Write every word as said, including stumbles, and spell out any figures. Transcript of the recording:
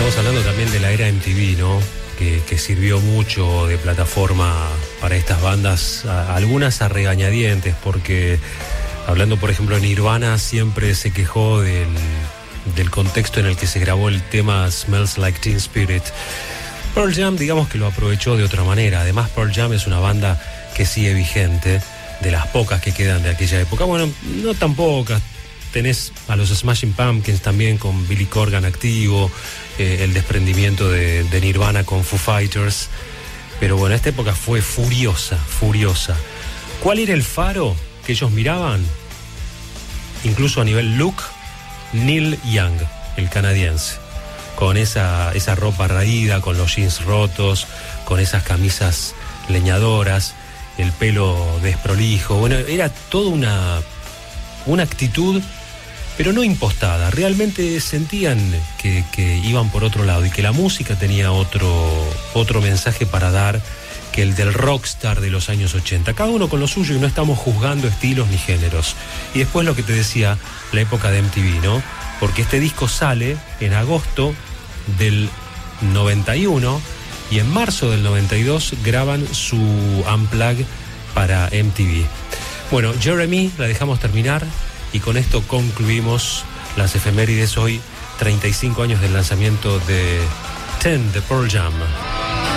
Estamos hablando también de la era M T V, ¿no? Que, que sirvió mucho de plataforma para estas bandas, a, algunas a regañadientes, porque hablando por ejemplo de Nirvana, siempre se quejó del, del contexto en el que se grabó el tema Smells Like Teen Spirit. Pearl Jam, digamos que lo aprovechó de otra manera. Además, Pearl Jam es una banda que sigue vigente, de las pocas que quedan de aquella época. Bueno, no tan pocas. Tenés a los Smashing Pumpkins también con Billy Corgan activo, eh, el desprendimiento de, de Nirvana con Foo Fighters. Pero bueno, esta época fue furiosa, furiosa. ¿Cuál era el faro que ellos miraban? Incluso a nivel look, Neil Young, el canadiense. Con esa, esa ropa raída, con los jeans rotos, con esas camisas leñadoras, el pelo desprolijo. Bueno, era toda una, una actitud, pero no impostada. Realmente sentían que, que iban por otro lado y que la música tenía otro, otro mensaje para dar que el del rockstar de los años ochenta. Cada uno con lo suyo y no estamos juzgando estilos ni géneros. Y después lo que te decía, la época de M T V, ¿no? Porque este disco sale en agosto del noventa y uno y en marzo del noventa y dos graban su Unplugged para M T V. Bueno, Jeremy la dejamos terminar y con esto concluimos las efemérides hoy, treinta y cinco años del lanzamiento de Ten de Pearl Jam.